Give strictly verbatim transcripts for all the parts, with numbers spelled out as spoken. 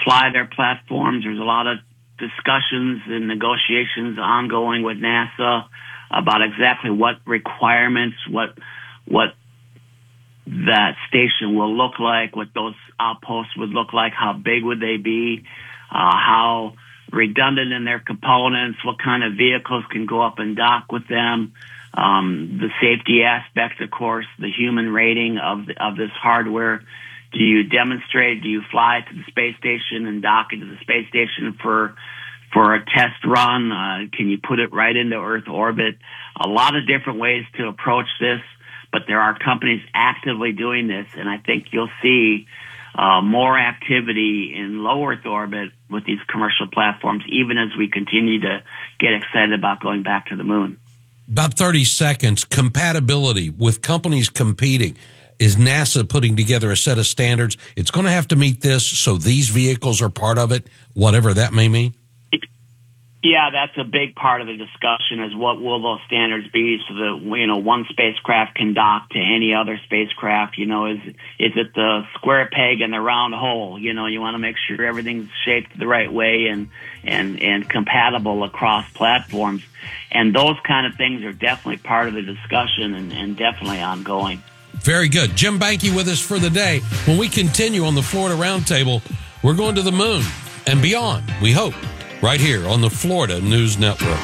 fly their platforms. There's a lot of discussions and negotiations ongoing with NASA about exactly what requirements, what what that station will look like, what those outposts would look like, how big would they be, uh, how redundant in their components, what kind of vehicles can go up and dock with them, um, the safety aspect, of course, the human rating of the, of this hardware. Do you demonstrate? Do you fly to the space station and dock into the space station for for a test run? Uh, can you put it right into Earth orbit? A lot of different ways to approach this, but there are companies actively doing this, and I think you'll see uh, more activity in low Earth orbit with these commercial platforms, even as we continue to get excited about going back to the moon. About thirty seconds, compatibility with companies competing. Is NASA putting together a set of standards? It's going to have to meet this, so these vehicles are part of it, whatever that may mean? Yeah, that's a big part of the discussion is what will those standards be so that, you know, one spacecraft can dock to any other spacecraft. You know, is is it the square peg in the round hole? You know, you want to make sure everything's shaped the right way and, and, and compatible across platforms. And those kind of things are definitely part of the discussion and, and definitely ongoing. Very good. Jim Banke with us for the day. When we continue on the Florida Roundtable, we're going to the moon and beyond, we hope, right here on the Florida News Network.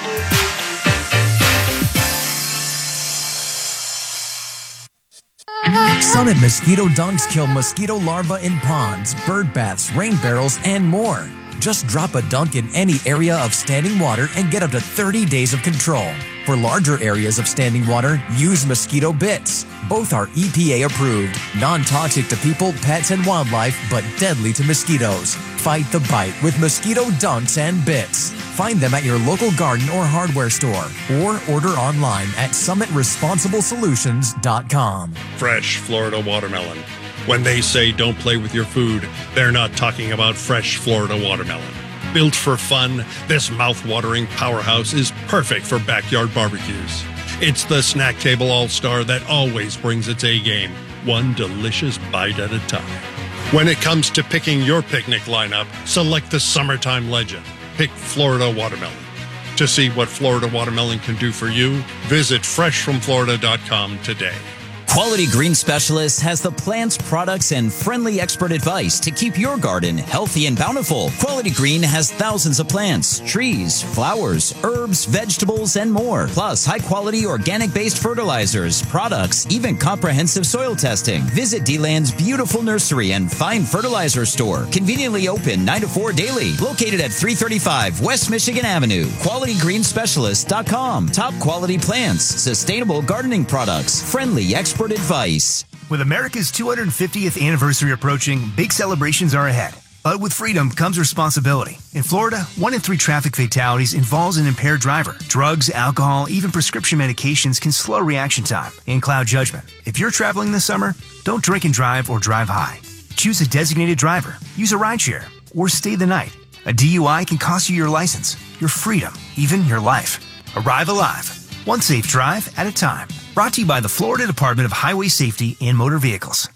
Summit Mosquito Dunks kill mosquito larvae in ponds, bird baths, rain barrels, and more. Just drop a dunk in any area of standing water and get up to thirty days of control. For larger areas of standing water, use mosquito bits. Both are E P A approved, non-toxic to people, pets, and wildlife, but deadly to mosquitoes. Fight the bite with mosquito dunks and bits. Find them at your local garden or hardware store, or order online at summit responsible solutions dot com. Fresh Florida watermelon. When they say don't play with your food, they're not talking about fresh Florida watermelon. Built for fun, this mouth-watering powerhouse is perfect for backyard barbecues. It's the snack table all-star that always brings its A-game, one delicious bite at a time. When it comes to picking your picnic lineup, select the summertime legend. Pick Florida watermelon. To see what Florida watermelon can do for you, visit fresh from florida dot com today. Quality Green Specialist has the plants, products, and friendly expert advice to keep your garden healthy and bountiful. Quality Green has thousands of plants, trees, flowers, herbs, vegetables, and more. Plus, high-quality organic-based fertilizers, products, even comprehensive soil testing. Visit D-Land's beautiful nursery and fine fertilizer store. Conveniently open nine to four daily. Located at three thirty-five West Michigan Avenue. quality green specialist dot com. Top quality plants, sustainable gardening products, friendly expert advice. With America's two hundred fiftieth anniversary approaching, big celebrations are ahead. But with freedom comes responsibility. In Florida, one in three traffic fatalities involves an impaired driver. Drugs, alcohol, even prescription medications can slow reaction time and cloud judgment. If you're traveling this summer, don't drink and drive or drive high. Choose a designated driver, use a rideshare, or stay the night. A D U I can cost you your license, your freedom, even your life. Arrive alive. One safe drive at a time. Brought to you by the Florida Department of Highway Safety and Motor Vehicles.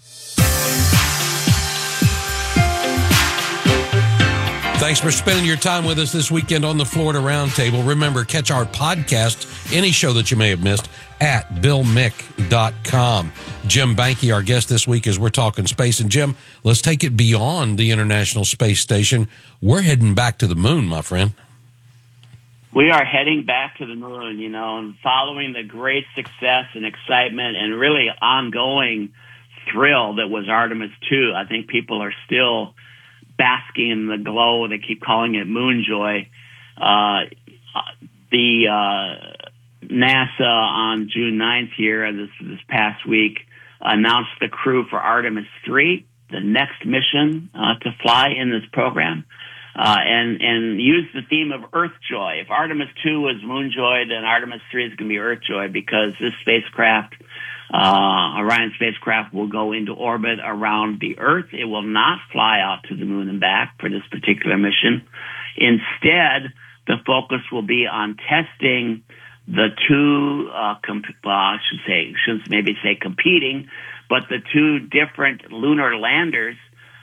Thanks for spending your time with us this weekend on the Florida Roundtable. Remember, catch our podcast, any show that you may have missed, at bill mick dot com. Jim Banke, our guest this week, as we're talking space. And Jim, let's take it beyond the International Space Station. We're heading back to the moon, my friend. We are heading back to the moon, you know, and following the great success and excitement and really ongoing thrill that was Artemis two. I think people are still basking in the glow. They keep calling it moon joy. Uh, the uh, NASA on June ninth here, this, this past week, announced the crew for Artemis three, the next mission uh, to fly in this program. Uh, and, and use the theme of Earth Joy. If Artemis two was Moon Joy, then Artemis three is going to be Earth Joy, because this spacecraft, uh, Orion spacecraft, will go into orbit around the Earth. It will not fly out to the moon and back for this particular mission. Instead, the focus will be on testing the two, uh, comp- uh, I should say, shouldn't maybe say competing, but the two different lunar landers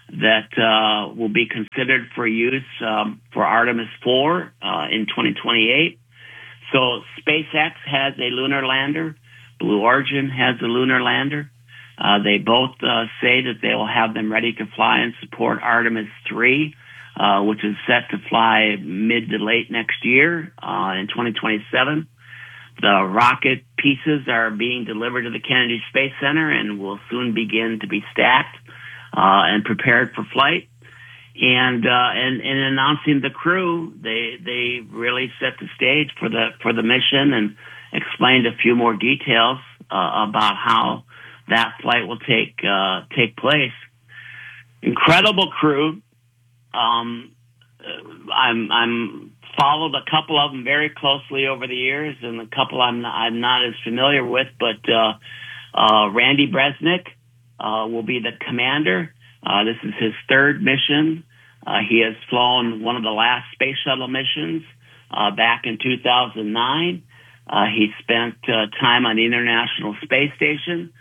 that uh, will be considered for use um, for Artemis four uh, in twenty twenty-eight. So SpaceX has a lunar lander. Blue Origin has a lunar lander. Uh, they both uh, say that they will have them ready to fly and support Artemis three, uh, which is set to fly mid to late next year uh, in twenty twenty-seven. The rocket pieces are being delivered to the Kennedy Space Center and will soon begin to be stacked uh, and prepared for flight. And, uh, and, in announcing the crew, they, they really set the stage for the, for the mission and explained a few more details, uh, about how that flight will take, uh, take place. Incredible crew. Um, I'm, I'm followed a couple of them very closely over the years, and a couple I'm not, I'm not as familiar with, but, uh, uh, Randy Bresnik, uh, will be the commander. Uh, this is his third mission. Uh, he has flown one of the last space shuttle missions uh, back in two thousand nine. Uh, he spent uh, time on the International Space Station.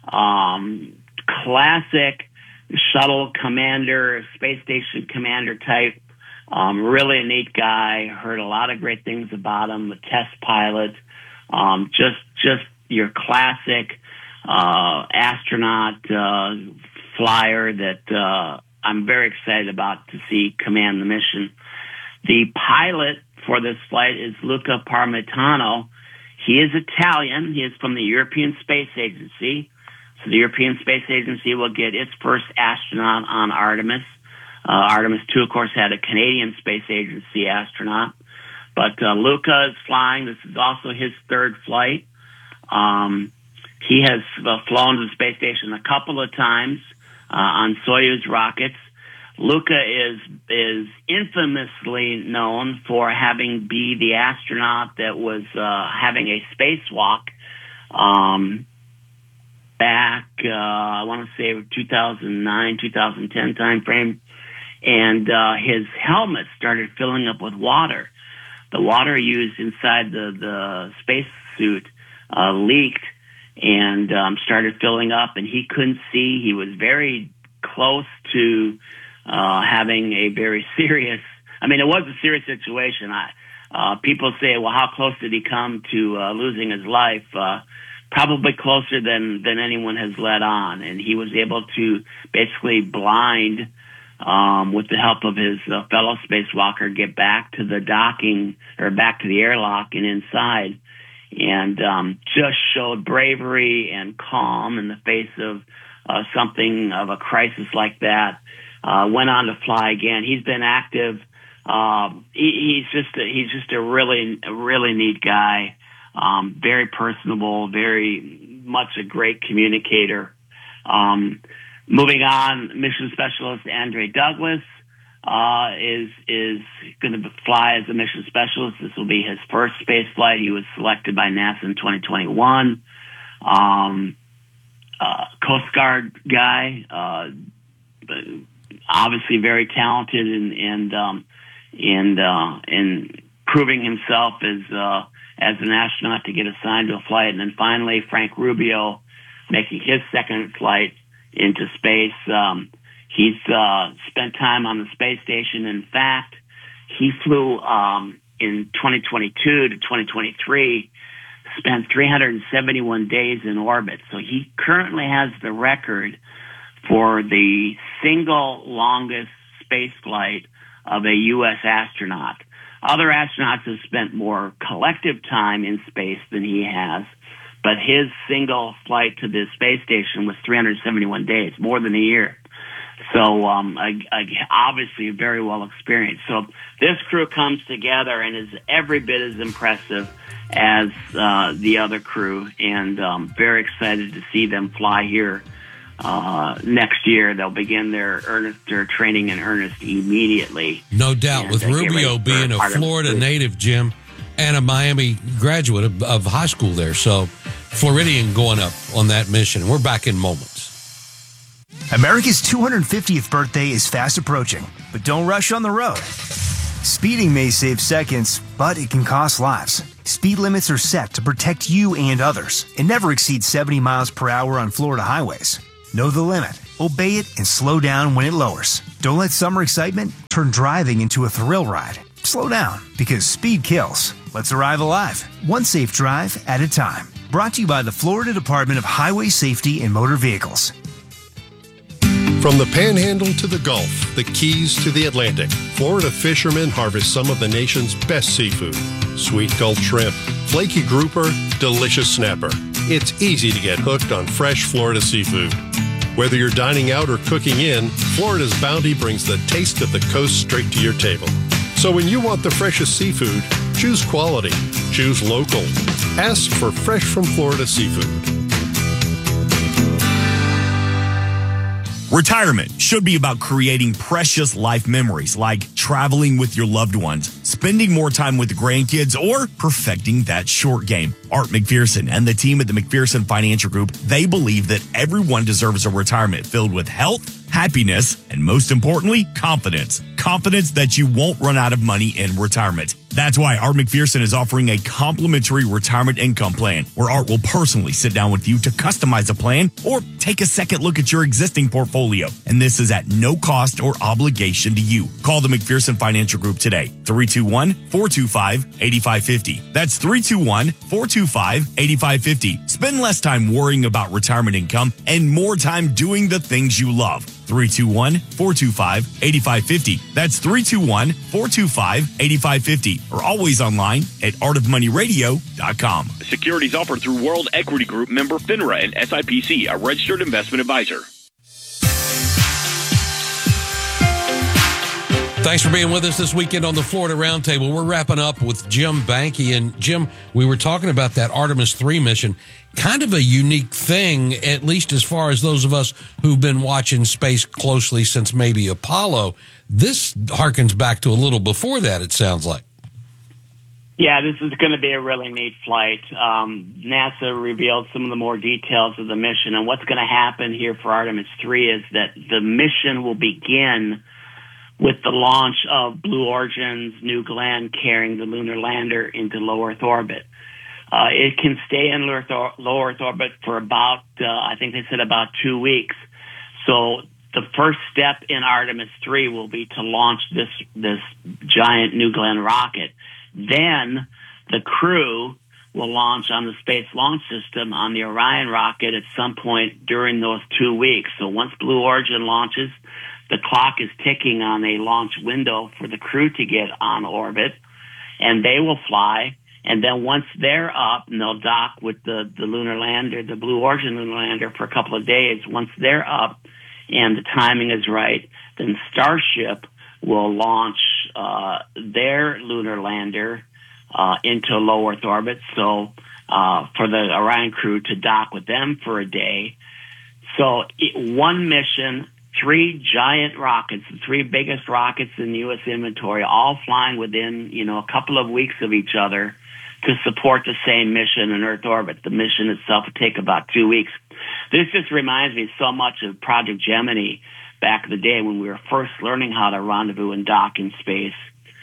Um, classic shuttle commander, space station commander type. Um, really a neat guy. Heard a lot of great things about him. A test pilot. Um, just, just your classic uh, astronaut uh, flyer that uh, I'm very excited about to see command the mission. The pilot for this flight is Luca Parmitano. He is Italian. He is from the European Space Agency. So the European Space Agency will get its first astronaut on Artemis. Uh, Artemis two, of course, had a Canadian Space Agency astronaut. But uh, Luca is flying. This is also his third flight. Um, he has uh, flown to the space station a couple of times Uh, on Soyuz rockets. Luca is is infamously known for having be the astronaut that was uh, having a spacewalk um, back, uh, I want to say two thousand nine, two thousand ten time frame, and uh, his helmet started filling up with water. The water used inside the, the spacesuit uh, leaked and um, started filling up, and he couldn't see. He was very close to uh, having a very serious, I mean, it was a serious situation. I, uh, people say, well, how close did he come to uh, losing his life? Uh, probably closer than, than anyone has let on, and he was able to basically blind, um, with the help of his uh, fellow spacewalker, get back to the docking, or back to the airlock and inside. And um, just showed bravery and calm in the face of uh, something of a crisis like that. Uh, went on to fly again. He's been active. Uh, he, he's just a, he's just a really a really neat guy. Um, very personable. Very much a great communicator. Um, moving on, mission specialist Andre Douglas uh, is is going to fly as a mission specialist. This will be his first space flight. He was selected by NASA in twenty twenty-one. Um, uh, Coast Guard guy, uh, obviously very talented and and um, and uh, and proving himself as uh, as an astronaut to get assigned to a flight. And then finally, Frank Rubio making his second flight into space. Um, He's uh, spent time on the space station. In fact, he flew um, in twenty twenty-two to twenty twenty-three, spent three hundred seventy-one days in orbit. So he currently has the record for the single longest space flight of a U S astronaut. Other astronauts have spent more collective time in space than he has, but his single flight to the space station was three hundred seventy-one days, more than a year. So, um, I, I, obviously very well experienced. So this crew comes together and is every bit as impressive as uh, the other crew, and um, very excited to see them fly here uh, next year. They'll begin their earnest, their training in earnest immediately. No doubt. And With Rubio being a Florida native, Jim, and a Miami graduate of, of high school there. So Floridian going up on that mission. We're back in moments. America's two hundred fiftieth birthday is fast approaching, but don't rush on the road. Speeding may save seconds, but it can cost lives. Speed limits are set to protect you and others and never exceed seventy miles per hour on Florida highways. Know the limit. obey it, and slow down when it lowers. Don't let summer excitement turn driving into a thrill ride. Slow down, because speed kills. Let's arrive alive, one safe drive at a time. Brought to you by the Florida Department of Highway Safety and Motor Vehicles. From the Panhandle to the Gulf, the Keys to the Atlantic, Florida fishermen harvest some of the nation's best seafood. Sweet Gulf shrimp, flaky grouper, delicious snapper. It's easy to get hooked on fresh Florida seafood. Whether you're dining out or cooking in, Florida's bounty brings the taste of the coast straight to your table. So when you want the freshest seafood, choose quality, choose local. Ask for Fresh from Florida seafood. Retirement should be about creating precious life memories like traveling with your loved ones, spending more time with the grandkids, or perfecting that short game. Art McPherson and the team at the McPherson Financial Group, they believe that everyone deserves a retirement filled with health, happiness, and most importantly, confidence. Confidence that you won't run out of money in retirement. That's why Art McPherson is offering a complimentary retirement income plan where Art will personally sit down with you to customize a plan or take a second look at your existing portfolio. And this is at no cost or obligation to you. Call the McPherson Financial Group today, three two one, four two five, eight five five zero. That's three two one, four two five, eight five five zero. Spend less time worrying about retirement income and more time doing the things you love. three two one, four two five, eight five five zero. That's three two one, four two five, eight five five zero. Or always online at art of money radio dot com. Securities offered through World Equity Group, member FINRA and S I P C, a registered investment advisor. Thanks for being with us this weekend on the Florida Roundtable. We're wrapping up with Jim Banky. And Jim, we were talking about that Artemis three mission. Kind of a unique thing, at least as far as those of us who've been watching space closely since maybe Apollo. This harkens back to a little before that, it sounds like. Yeah, this is going to be a really neat flight. Um, NASA revealed some of the more details of the mission, and what's going to happen here for Artemis three is that the mission will begin with the launch of Blue Origin's New Glenn carrying the lunar lander into low Earth orbit. Uh, it can stay in low Earth orbit for about, uh, I think they said about two weeks. So the first step in Artemis three will be to launch this this giant New Glenn rocket. Then the crew will launch on the Space Launch System on the Orion rocket at some point during those two weeks. So once Blue Origin launches, the clock is ticking on a launch window for the crew to get on orbit, and they will fly. And then once they're up, and they'll dock with the, the lunar lander, the Blue Origin lunar lander for a couple of days. Once they're up and the timing is right, then Starship will launch uh, their lunar lander uh, into low Earth orbit. So uh, for the Orion crew to dock with them for a day. So it, one mission, three giant rockets, the three biggest rockets in the U S inventory, all flying within, you know, a couple of weeks of each other to support the same mission in Earth orbit. The mission itself would take about two weeks. This just reminds me so much of Project Gemini back in the day when we were first learning how to rendezvous and dock in space.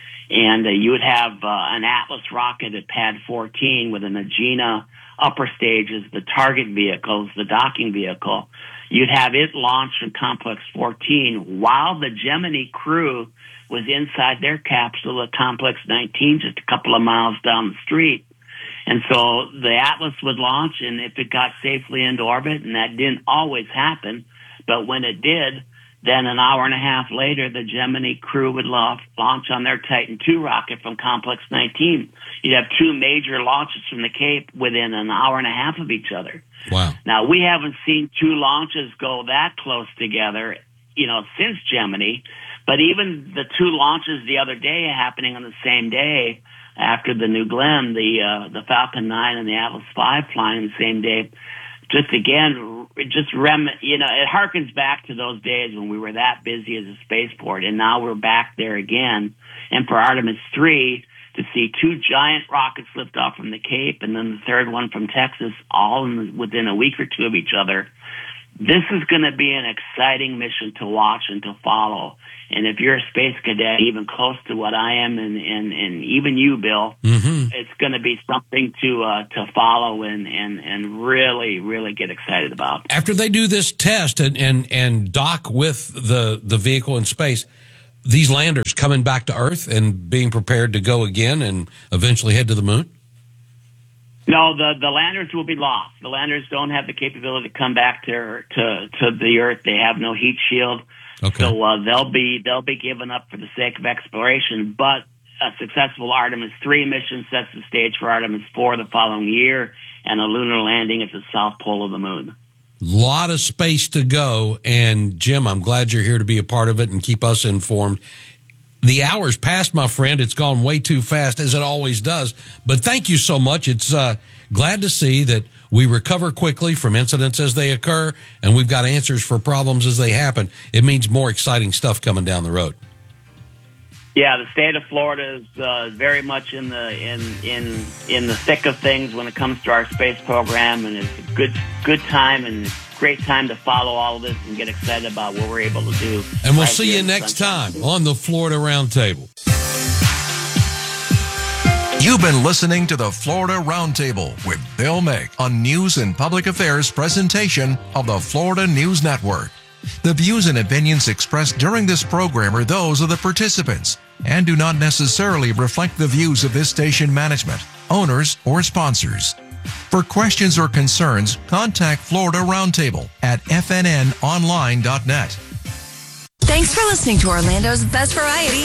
And uh, you would have uh, an Atlas rocket at Pad fourteen with an Agena upper stage as the target vehicle, the docking vehicle. You'd have it launch from Complex fourteen while the Gemini crew was inside their capsule at Complex nineteen, just a couple of miles down the street. And so the Atlas would launch, and if it got safely into orbit, and that didn't always happen, but when it did, then an hour and a half later, the Gemini crew would launch on their Titan two rocket from Complex nineteen. You'd have two major launches from the Cape within an hour and a half of each other. Wow. Now, we haven't seen two launches go that close together, you know, since Gemini, but even the two launches the other day happening on the same day after the New Glenn, the uh, the Falcon nine and the Atlas five flying the same day, just again, just rem, you know, it harkens back to those days when we were that busy as a spaceport, and now we're back there again. And for Artemis three, to see two giant rockets lift off from the Cape and then the third one from Texas, all in the, within a week or two of each other, this is going to be an exciting mission to watch and to follow. And if you're a space cadet, even close to what I am, and, and, and even you, Bill, mm-hmm. it's going to be something to uh, to follow and, and, and really, really get excited about. After they do this test and, and, and dock with the, the vehicle in space, these landers coming back to Earth and being prepared to go again and eventually head to the moon? No, the, the landers will be lost. The landers don't have the capability to come back to to, to the Earth. They have no heat shield. Okay. So uh, they'll be they'll be given up for the sake of exploration. But a successful Artemis three mission sets the stage for Artemis four the following year, and a lunar landing at the south pole of the moon. Lot of space to go, and Jim, I'm glad you're here to be a part of it and keep us informed. The hour's passed, my friend. It's gone way too fast, as it always does. But thank you so much. It's uh, glad to see that we recover quickly from incidents as they occur, and we've got answers for problems as they happen. It means more exciting stuff coming down the road. Yeah, the state of Florida is uh, very much in the in in in the thick of things when it comes to our space program, and it's a good good time and it's a great time to follow all of this and get excited about what we're able to do. And we'll right see you next time on the Florida Roundtable. You've been listening to the Florida Roundtable with Bill Mick on News and Public Affairs presentation of the Florida News Network. The views and opinions expressed during this program are those of the participants and do not necessarily reflect the views of this station management, owners, or sponsors. For questions or concerns, contact Florida Roundtable at f n n online dot net. Thanks for listening to Orlando's Best Variety